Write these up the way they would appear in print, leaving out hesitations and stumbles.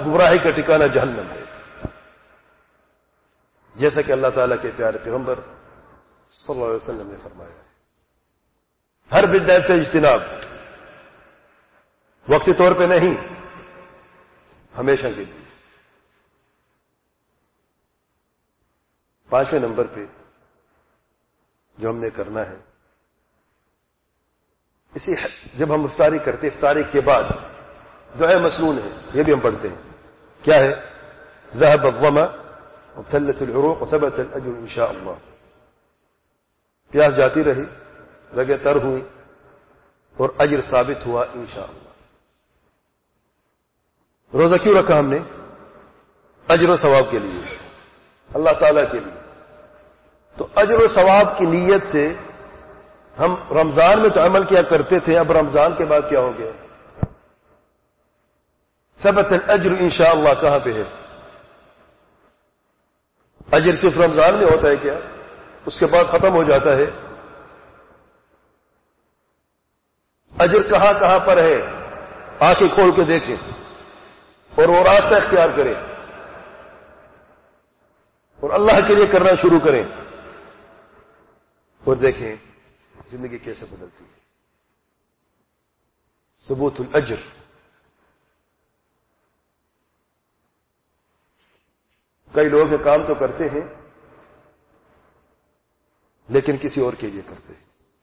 گمراہی کا ٹھکانہ جہنم ہے، جیسا کہ اللہ تعالیٰ کے پیارے پیغمبر صلی اللہ علیہ وسلم نے فرمایا ہے۔ ہر بدعت سے اجتناب، وقتی طور پہ نہیں، ہمیشہ کے لیے۔ 5ویں نمبر پہ جو ہم نے کرنا ہے، جب ہم افطاری کرتے، افطاری کے بعد دعائے مسنون ہے، یہ بھی ہم پڑھتے ہیں۔ کیا ہے؟ ذهب الظمأ وابتلت العروق وثبت الاجر ان شاء اللہ۔ پیاس جاتی رہی، رگیں تر ہوئی اور اجر ثابت ہوا انشاءاللہ۔ روزہ کیوں رکھا ہم نے؟ اجر و ثواب کے لیے، اللہ تعالیٰ کے لیے۔ تو اجر و ثواب کی نیت سے ہم رمضان میں تو عمل کیا کرتے تھے، اب رمضان کے بعد کیا ہو گیا؟ ثبت الاجر انشاءاللہ کہاں پہ ہے؟ اجر صرف رمضان میں ہوتا ہے کیا؟ اس کے بعد ختم ہو جاتا ہے؟ اجر کہاں کہاں پر ہے؟ آنکھیں کھول کے دیکھیں اور وہ راستہ اختیار کریں اور اللہ کے لیے کرنا شروع کریں اور دیکھیں زندگی کیسے بدلتی ہے۔ ثبوت الاجر۔ کئی لوگ یہ کام تو کرتے ہیں لیکن کسی اور کے لیے کرتے ہیں۔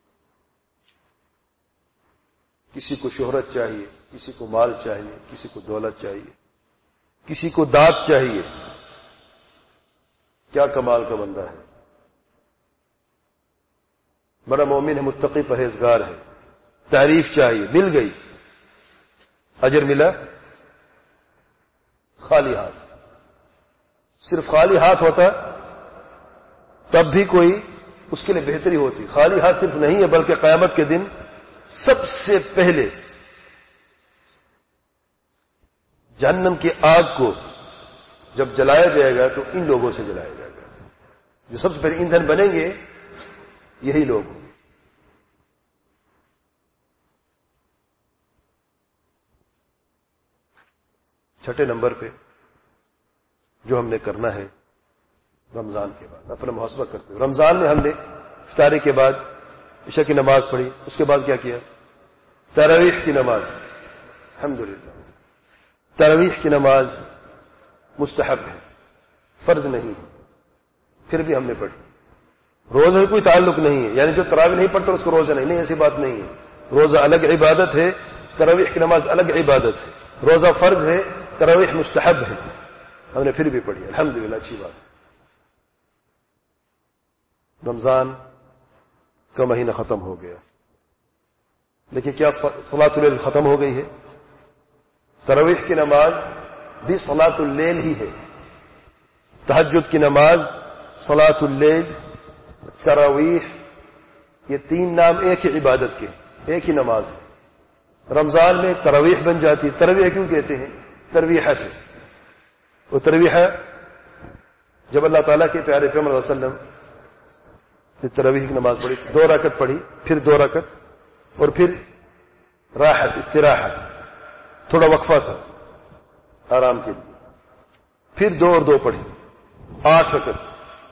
کسی کو شہرت چاہیے، کسی کو مال چاہیے، کسی کو دولت چاہیے، کسی کو داد چاہیے۔ کیا کمال کا بندہ ہے، بڑا مومن ہے، متقی پرہیزگار ہے، تعریف چاہیے، مل گئی، اجر ملا، خالی ہاتھ۔ صرف خالی ہاتھ ہوتا تب بھی کوئی اس کے لیے بہتری ہوتی۔ خالی ہاتھ صرف نہیں ہے بلکہ قیامت کے دن سب سے پہلے جہنم کی آگ کو جب جلایا جائے گا تو ان لوگوں سے جلایا جائے گا۔ جو سب سے پہلے ایندھن بنیں گے یہی لوگ ہوں گے۔ چھٹے نمبر پہ جو ہم نے کرنا ہے رمضان کے بعد اپنا محاسبہ کرتے ہوئے، رمضان میں ہم نے افطاری کے بعد عشاء کی نماز پڑھی، اس کے بعد کیا کیا؟ تراویح کی نماز۔ الحمدللہ تراویح کی نماز مستحب ہے، فرض نہیں ہے، پھر بھی ہم نے پڑھی۔ روزہ سے کوئی تعلق نہیں ہے، یعنی جو تراویح نہیں پڑھتا اس کو روزہ نہیں، ایسی بات نہیں ہے۔ روزہ الگ عبادت ہے، تراویح کی نماز الگ عبادت ہے۔ روزہ فرض ہے، تراویح مستحب ہے، ہم نے پھر بھی پڑھی، الحمدللہ، اچھی بات ہے۔ رمضان کا مہینہ ختم ہو گیا، لیکن کیا صلاۃ اللیل ختم ہو گئی ہے؟ تراویح کی نماز بھی صلاۃ اللیل ہی ہے۔ تہجد کی نماز، صلاۃ اللیل، تراویح، یہ تین نام ایک ہی عبادت کے، ایک ہی نماز ہے۔ رمضان میں تراویح بن جاتی ہے۔ تراویح کیوں کہتے ہیں؟ ترویحہ سے۔ وہ ترویحہ جب اللہ تعالیٰ کے پیارے پیغمبر صلی اللہ علیہ وسلم نے تراویح کی نماز پڑھی، 2 رکعت پڑھی، پھر 2 رکعت اور پھر راحت، استراحت، تھوڑا وقفہ تھا آرام کے لیے، پھر 2 اور 2 پڑھی، 8 رکعت۔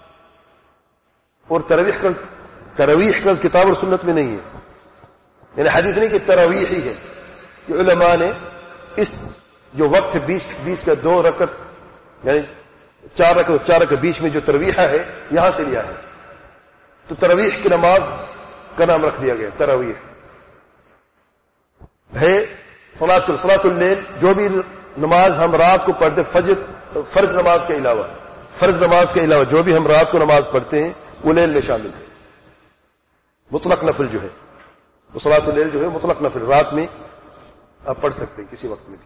اور تراویح کا کتاب اور سنت میں نہیں ہے، یعنی حدیث نہیں کہ تراویح ہی ہے، کہ علماء نے اس جو وقت 20 کا 2 رکعت یعنی 4 رکعت 4 کے بیچ میں جو تراویح ہے یہاں سے لیا ہے، تو تراویح کی نماز کا نام رکھ دیا گیا تراویح ہے۔ صلاۃ اللیل، جو بھی نماز ہم رات کو پڑھتے، فرض نماز کے علاوہ جو بھی ہم رات کو نماز پڑھتے ہیں وہ لیل میں شامل ہے۔ مطلق نفل جو ہے وہ صلاۃ اللیل جو ہے مطلق نفل، رات میں آپ پڑھ سکتے ہیں کسی وقت میں بھی۔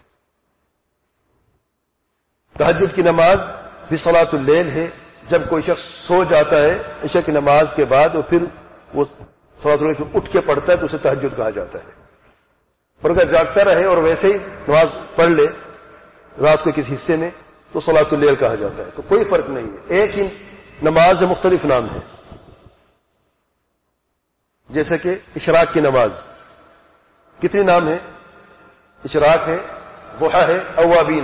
تہجد کی نماز بھی صلاۃ اللیل ہے، جب کوئی شخص سو جاتا ہے عشاء کی نماز کے بعد اور پھر وہ صلاۃ اللیل سے اٹھ کے پڑھتا ہے تو اسے تہجد کہا جاتا ہے۔ اور اگر جاگتا رہے اور ویسے ہی نماز پڑھ لے رات کے کسی حصے میں تو صلاۃ اللیل کہا جاتا ہے۔ تو کوئی فرق نہیں ہے، ایک ہی نماز ہے، مختلف نام ہے۔ جیسے کہ اشراق کی نماز، کتنی نام ہے؟ اشراق ہے، ضحیٰ ہے، اوابین